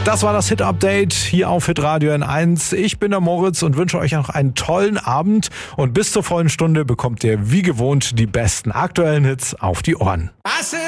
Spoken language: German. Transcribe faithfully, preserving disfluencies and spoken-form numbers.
Das war das Hit-Update hier auf Hitradio N eins. Ich bin der Moritz und wünsche euch noch einen tollen Abend. Und bis zur vollen Stunde bekommt ihr wie gewohnt die besten aktuellen Hits auf die Ohren.